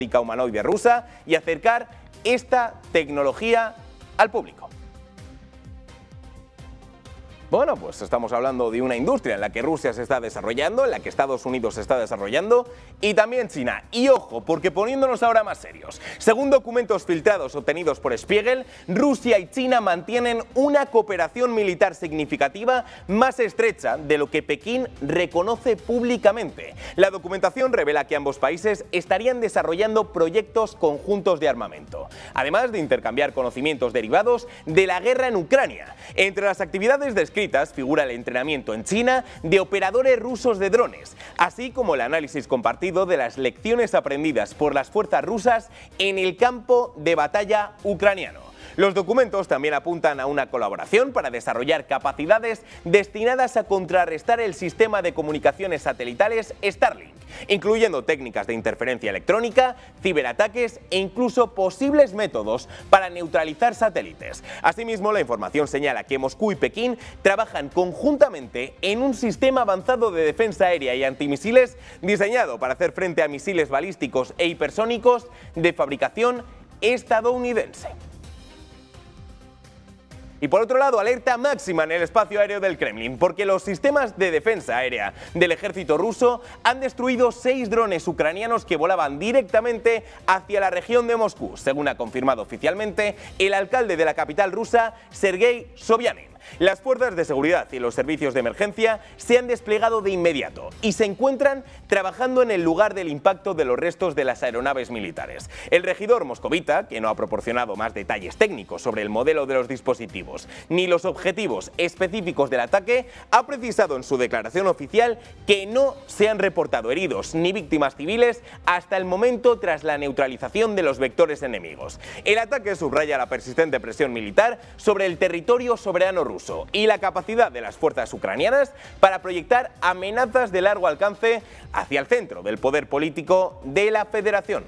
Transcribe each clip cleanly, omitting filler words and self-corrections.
humanoide rusa y acercar esta tecnología al público. Bueno, pues estamos hablando de una industria en la que Rusia se está desarrollando, en la que Estados Unidos se está desarrollando y también China. Y ojo, porque poniéndonos ahora más serios, según documentos filtrados obtenidos por Spiegel, Rusia y China mantienen una cooperación militar significativa más estrecha de lo que Pekín reconoce públicamente. La documentación revela que ambos países estarían desarrollando proyectos conjuntos de armamento, además de intercambiar conocimientos derivados de la guerra en Ucrania. Entre las actividades descritas figura el entrenamiento en China de operadores rusos de drones, así como el análisis compartido de las lecciones aprendidas por las fuerzas rusas en el campo de batalla ucraniano. Los documentos también apuntan a una colaboración para desarrollar capacidades destinadas a contrarrestar el sistema de comunicaciones satelitales Starlink, incluyendo técnicas de interferencia electrónica, ciberataques e incluso posibles métodos para neutralizar satélites. Asimismo, la información señala que Moscú y Pekín trabajan conjuntamente en un sistema avanzado de defensa aérea y antimisiles diseñado para hacer frente a misiles balísticos e hipersónicos de fabricación estadounidense. Y por otro lado, alerta máxima en el espacio aéreo del Kremlin, porque los sistemas de defensa aérea del ejército ruso han destruido 6 drones ucranianos que volaban directamente hacia la región de Moscú, según ha confirmado oficialmente el alcalde de la capital rusa, Sergei Sobyanin. Las fuerzas de seguridad y los servicios de emergencia se han desplegado de inmediato y se encuentran trabajando en el lugar del impacto de los restos de las aeronaves militares. El regidor moscovita, que no ha proporcionado más detalles técnicos sobre el modelo de los dispositivos ni los objetivos específicos del ataque, ha precisado en su declaración oficial que no se han reportado heridos ni víctimas civiles hasta el momento tras la neutralización de los vectores enemigos. El ataque subraya la persistente presión militar sobre el territorio soberano ruso y la capacidad de las fuerzas ucranianas para proyectar amenazas de largo alcance hacia el centro del poder político de la Federación.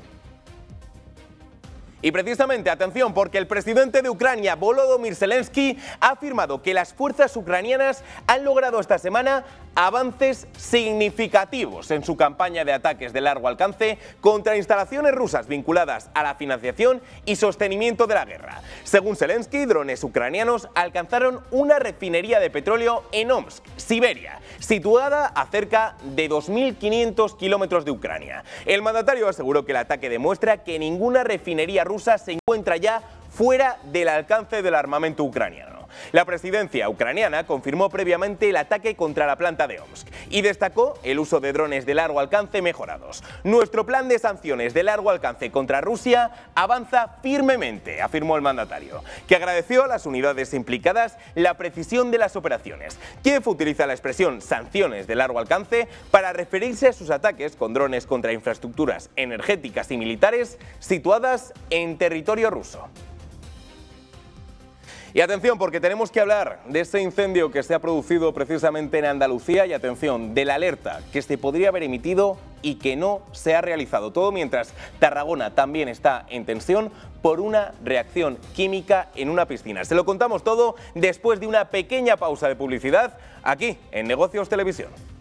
Y precisamente, atención, porque el presidente de Ucrania, Volodymyr Zelensky, ha afirmado que las fuerzas ucranianas han logrado esta semana avances significativos en su campaña de ataques de largo alcance contra instalaciones rusas vinculadas a la financiación y sostenimiento de la guerra. Según Zelensky, drones ucranianos alcanzaron una refinería de petróleo en Omsk, Siberia, situada a cerca de 2.500 kilómetros de Ucrania. El mandatario aseguró que el ataque demuestra que ninguna refinería rusa se encuentra ya fuera del alcance del armamento ucraniano. La presidencia ucraniana confirmó previamente el ataque contra la planta de Omsk y destacó el uso de drones de largo alcance mejorados. Nuestro plan de sanciones de largo alcance contra Rusia avanza firmemente, afirmó el mandatario, que agradeció a las unidades implicadas la precisión de las operaciones. Kiev utiliza la expresión sanciones de largo alcance para referirse a sus ataques con drones contra infraestructuras energéticas y militares situadas en territorio ruso. Y atención, porque tenemos que hablar de ese incendio que se ha producido precisamente en Andalucía y atención, de la alerta que se podría haber emitido y que no se ha realizado. Todo mientras Tarragona también está en tensión por una reacción química en una piscina. Se lo contamos todo después de una pequeña pausa de publicidad aquí en Negocios Televisión.